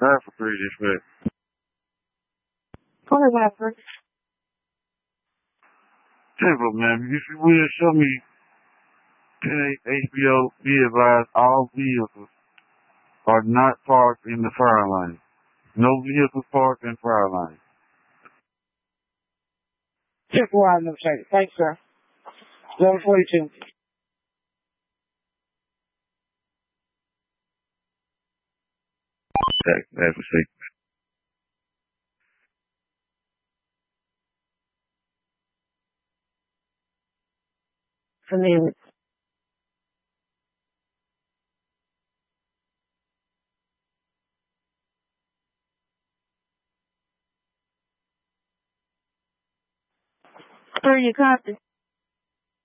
Half agree this way. Go ahead, Walker. Simple, man. If you will, show me HBO, be advised all vehicles are not parked in the fire lane. No vehicles parked in fire lane. Check the line, no second. Thanks, sir. Zone 42. Okay, that's a secret. Commandments. Sir, you copy?